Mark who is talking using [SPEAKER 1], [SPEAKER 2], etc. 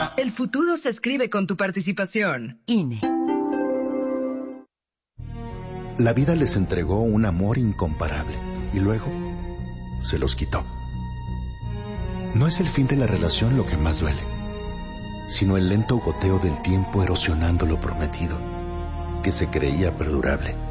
[SPEAKER 1] El futuro se escribe con tu participación.
[SPEAKER 2] INE.
[SPEAKER 3] La vida les entregó un amor incomparable y luego se los quitó. No es el fin de la relación lo que más duele, sino el lento goteo del tiempo erosionando lo prometido, que se creía perdurable.